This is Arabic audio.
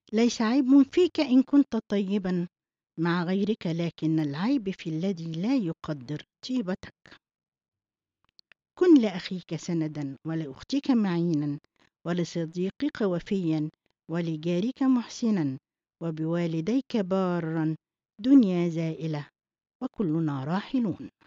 ليس عيب فيك إن كنت طيبا مع غيرك، لكن العيب في الذي لا يقدر طيبتك. كن لأخيك سندا، ولأختك معينا، ولصديقك وفيا، ولجارك محسنا، وبوالديك بارا. دنيا زائلة وكلنا راحلون.